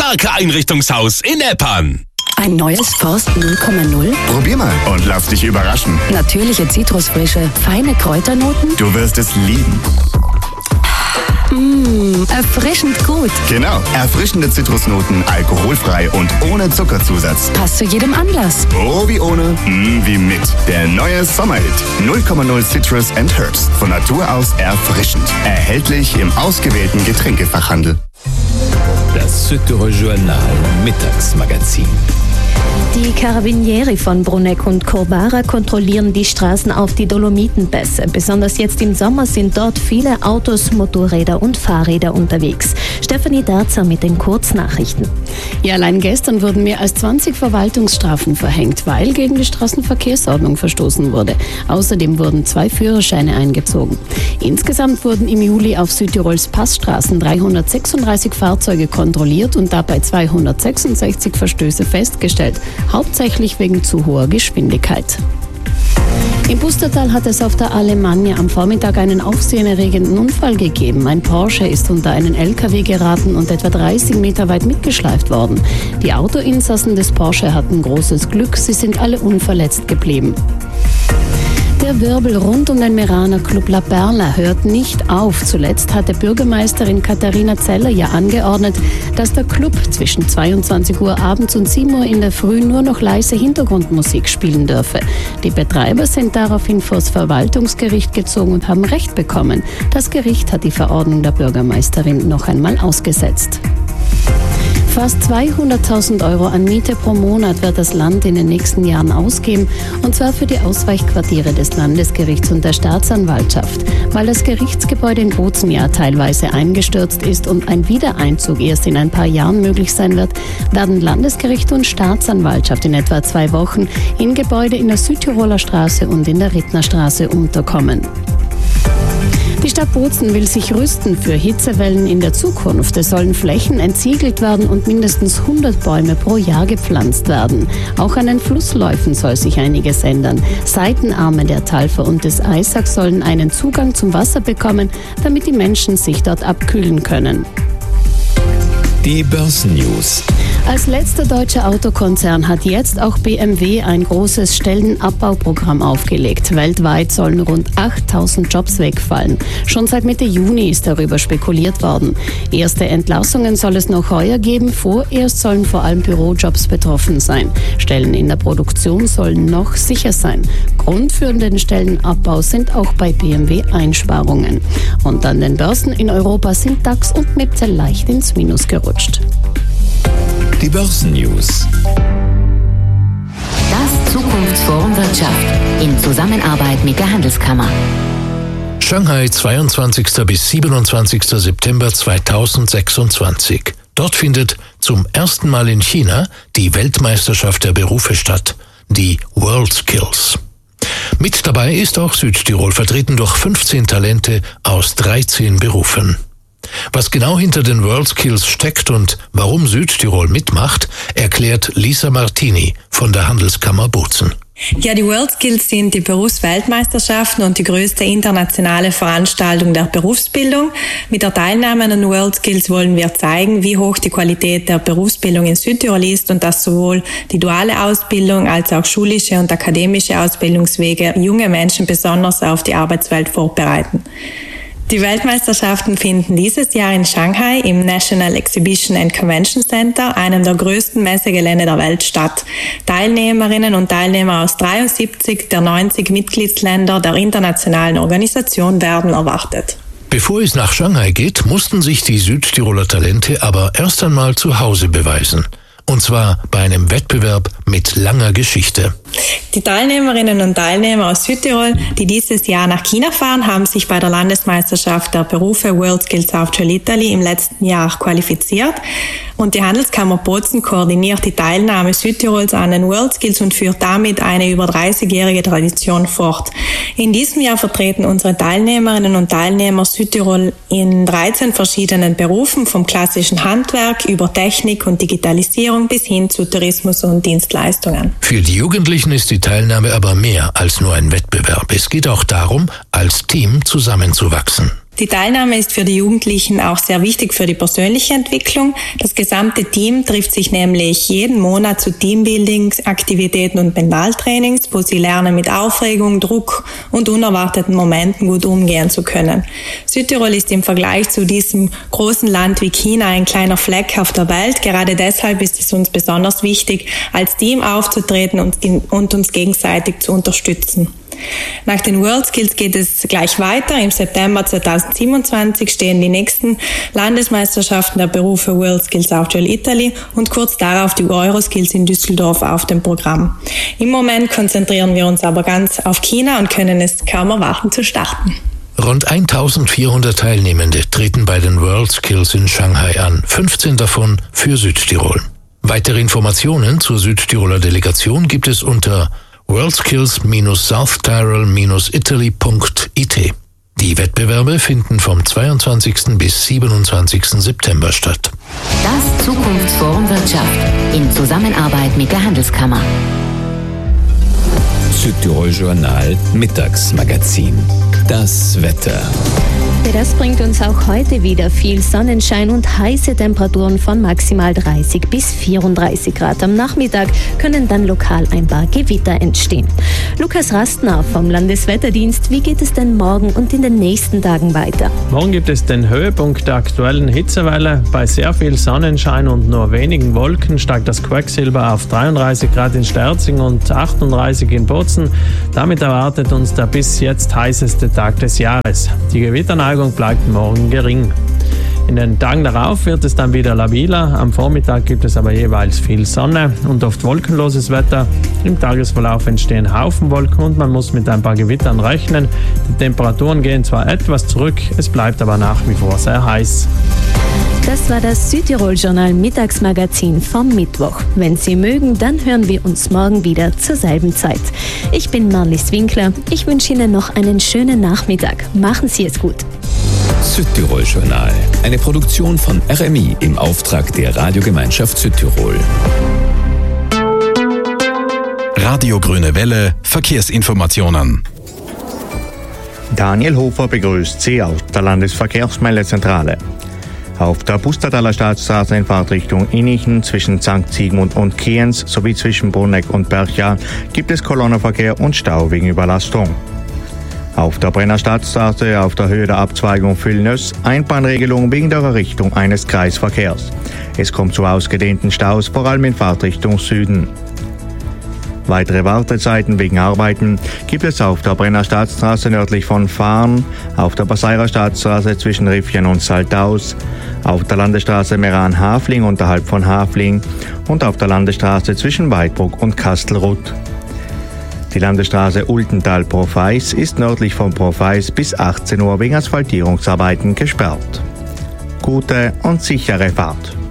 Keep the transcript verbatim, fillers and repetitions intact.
Marke-Einrichtungshaus in Eppern. Ein neues Forst null Komma null? Probier mal und lass dich überraschen. Natürliche Zitrusfrische, feine Kräuternoten? Du wirst es lieben. Mmh, erfrischend gut. Genau, erfrischende Zitrusnoten, alkoholfrei und ohne Zuckerzusatz. Passt zu jedem Anlass. Oh wie ohne, mm wie mit. Der neue Sommerhit. null Komma null Citrus and Herbs. Von Natur aus erfrischend. Erhältlich im ausgewählten Getränkefachhandel. Das Südtirol Journal Mittagsmagazin. Die Carabinieri von Bruneck und Corbara kontrollieren die Straßen auf die Dolomitenpässe. Besonders jetzt im Sommer sind dort viele Autos, Motorräder und Fahrräder unterwegs. Stefanie Darzer mit den Kurznachrichten. Ja, allein gestern wurden mehr als zwanzig Verwaltungsstrafen verhängt, weil gegen die Straßenverkehrsordnung verstoßen wurde. Außerdem wurden zwei Führerscheine eingezogen. Insgesamt wurden im Juli auf Südtirols Passstraßen dreihundertsechsunddreißig Fahrzeuge kontrolliert und dabei zweihundertsechsundsechzig Verstöße festgestellt. Hauptsächlich wegen zu hoher Geschwindigkeit. Im Pustertal hat es auf der Alemannia am Vormittag einen aufsehenerregenden Unfall gegeben. Ein Porsche ist unter einen L K W geraten und etwa dreißig Meter weit mitgeschleift worden. Die Autoinsassen des Porsche hatten großes Glück, sie sind alle unverletzt geblieben. Der Wirbel rund um den Meraner Club La Perla hört nicht auf. Zuletzt hatte Bürgermeisterin Katharina Zeller ja angeordnet, dass der Club zwischen zweiundzwanzig Uhr abends und sieben Uhr in der Früh nur noch leise Hintergrundmusik spielen dürfe. Die Betreiber sind daraufhin vors Verwaltungsgericht gezogen und haben Recht bekommen. Das Gericht hat die Verordnung der Bürgermeisterin noch einmal ausgesetzt. Fast zweihunderttausend Euro an Miete pro Monat wird das Land in den nächsten Jahren ausgeben, und zwar für die Ausweichquartiere des Landesgerichts und der Staatsanwaltschaft. Weil das Gerichtsgebäude in Bozen ja teilweise eingestürzt ist und ein Wiedereinzug erst in ein paar Jahren möglich sein wird, werden Landesgericht und Staatsanwaltschaft in etwa zwei Wochen in Gebäude in der Südtiroler Straße und in der Rittnerstraße unterkommen. Die Stadt Bozen will sich rüsten für Hitzewellen in der Zukunft. Es sollen Flächen entsiegelt werden und mindestens hundert Bäume pro Jahr gepflanzt werden. Auch an den Flussläufen soll sich einiges ändern. Seitenarme der Talfer und des Eisack sollen einen Zugang zum Wasser bekommen, damit die Menschen sich dort abkühlen können. Die Börsennews. Als letzter deutscher Autokonzern hat jetzt auch B M W ein großes Stellenabbauprogramm aufgelegt. Weltweit sollen rund achttausend Jobs wegfallen. Schon seit Mitte Juni ist darüber spekuliert worden. Erste Entlassungen soll es noch heuer geben. Vorerst sollen vor allem Bürojobs betroffen sein. Stellen in der Produktion sollen noch sicher sein. Grund für den Stellenabbau sind auch bei B M W Einsparungen. Und an den Börsen in Europa sind DAX und Nipte leicht ins Minus gerutscht. Die Börsennews. Das Zukunftsforum Wirtschaft in Zusammenarbeit mit der Handelskammer. Shanghai, zweiundzwanzigster bis siebenundzwanzigster September zweitausendsechsundzwanzig. Dort findet zum ersten Mal in China die Weltmeisterschaft der Berufe statt, die WorldSkills. Mit dabei ist auch Südtirol, vertreten durch fünfzehn Talente aus dreizehn Berufen. Was genau hinter den WorldSkills steckt und warum Südtirol mitmacht, erklärt Lisa Martini von der Handelskammer Bozen. Ja, die WorldSkills sind die Berufsweltmeisterschaften und die größte internationale Veranstaltung der Berufsbildung. Mit der Teilnahme an den WorldSkills wollen wir zeigen, wie hoch die Qualität der Berufsbildung in Südtirol ist und dass sowohl die duale Ausbildung als auch schulische und akademische Ausbildungswege junge Menschen besonders auf die Arbeitswelt vorbereiten. Die Weltmeisterschaften finden dieses Jahr in Shanghai im National Exhibition and Convention Center, einem der größten Messegelände der Welt, statt. Teilnehmerinnen und Teilnehmer aus dreiundsiebzig der neunzig Mitgliedsländer der internationalen Organisation werden erwartet. Bevor es nach Shanghai geht, mussten sich die Südtiroler Talente aber erst einmal zu Hause beweisen. Und zwar bei einem Wettbewerb mit langer Geschichte. Die Teilnehmerinnen und Teilnehmer aus Südtirol, die dieses Jahr nach China fahren, haben sich bei der Landesmeisterschaft der Berufe WorldSkills South Italy im letzten Jahr qualifiziert. Und die Handelskammer Bozen koordiniert die Teilnahme Südtirols an den WorldSkills und führt damit eine über dreißigjährige Tradition fort. In diesem Jahr vertreten unsere Teilnehmerinnen und Teilnehmer Südtirol in dreizehn verschiedenen Berufen, vom klassischen Handwerk über Technik und Digitalisierung bis hin zu Tourismus und Dienstleistungen. Für die Jugendlichen ist die Teilnahme aber mehr als nur ein Wettbewerb. Es geht auch darum, als Team zusammenzuwachsen. Die Teilnahme ist für die Jugendlichen auch sehr wichtig für die persönliche Entwicklung. Das gesamte Team trifft sich nämlich jeden Monat zu Teambuilding-Aktivitäten und Mentaltrainings, wo sie lernen, mit Aufregung, Druck und unerwarteten Momenten gut umgehen zu können. Südtirol ist im Vergleich zu diesem großen Land wie China ein kleiner Fleck auf der Welt. Gerade deshalb ist es uns besonders wichtig, als Team aufzutreten und, und uns gegenseitig zu unterstützen. Nach den World Skills geht es gleich weiter. Im September zweitausendsiebenundzwanzig stehen die nächsten Landesmeisterschaften der Berufe World Skills Virtual Italy und kurz darauf die Euroskills in Düsseldorf auf dem Programm. Im Moment konzentrieren wir uns aber ganz auf China und können es kaum erwarten zu starten. Rund eintausendvierhundert Teilnehmende treten bei den World Skills in Shanghai an, fünfzehn davon für Südtirol. Weitere Informationen zur Südtiroler Delegation gibt es unter worldskills Bindestrich southtirol Bindestrich italy Punkt I T. Die Wettbewerbe finden vom zweiundzwanzigsten bis siebenundzwanzigsten September statt. Das Zukunftsforum Wirtschaft in Zusammenarbeit mit der Handelskammer. Südtirol Journal Mittagsmagazin. Das Wetter. Das bringt uns auch heute wieder viel Sonnenschein und heiße Temperaturen von maximal dreißig bis vierunddreißig Grad. Am Nachmittag können dann lokal ein paar Gewitter entstehen. Lukas Rastner vom Landeswetterdienst, wie geht es denn morgen und in den nächsten Tagen weiter? Morgen gibt es den Höhepunkt der aktuellen Hitzewelle. Bei sehr viel Sonnenschein und nur wenigen Wolken steigt das Quecksilber auf dreiunddreißig Grad in Sterzing und achtunddreißig in Bozen. Damit erwartet uns der bis jetzt heißeste Tag des Jahres. Die Gewitterneigung bleibt morgen gering. In den Tagen darauf wird es dann wieder labiler. Am Vormittag gibt es aber jeweils viel Sonne und oft wolkenloses Wetter. Im Tagesverlauf entstehen Haufenwolken und man muss mit ein paar Gewittern rechnen. Die Temperaturen gehen zwar etwas zurück, es bleibt aber nach wie vor sehr heiß. Das war das Südtirol-Journal Mittagsmagazin vom Mittwoch. Wenn Sie mögen, dann hören wir uns morgen wieder zur selben Zeit. Ich bin Marlies Winkler. Ich wünsche Ihnen noch einen schönen Nachmittag. Machen Sie es gut. Südtirol Journal, eine Produktion von R M I im Auftrag der Radiogemeinschaft Südtirol. Radio Grüne Welle, Verkehrsinformationen. Daniel Hofer begrüßt Sie aus der Landesverkehrsmeldezentrale. Auf der Pustertaler Staatsstraße in Fahrtrichtung Innichen zwischen Sankt Sigmund und Kienz sowie zwischen Bruneck und Bercha gibt es Kolonnenverkehr und Stau wegen Überlastung. Auf der Brenner Stadtstraße auf der Höhe der Abzweigung Villnöss Einbahnregelung wegen der Errichtung eines Kreisverkehrs. Es kommt zu ausgedehnten Staus, vor allem in Fahrtrichtung Süden. Weitere Wartezeiten wegen Arbeiten gibt es auf der Brenner Stadtstraße nördlich von Fahrn, auf der Baseirer Stadtstraße zwischen Riffchen und Saltaus, auf der Landesstraße Meran-Hafling unterhalb von Hafling und auf der Landesstraße zwischen Weidbruck und Kastelruth. Die Landesstraße Ultental-Profeis ist nördlich von Profeis bis achtzehn Uhr wegen Asphaltierungsarbeiten gesperrt. Gute und sichere Fahrt.